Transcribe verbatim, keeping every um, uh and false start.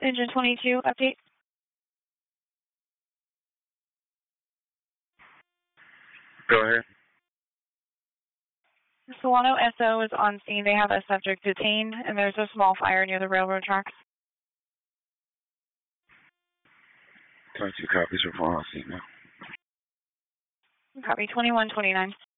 Engine twenty-two, update. Go ahead. Solano S O is on scene. They have a subject detained, and there's a small fire near the railroad tracks. twenty-two copies, report on scene now. Copy, twenty-one twenty-nine.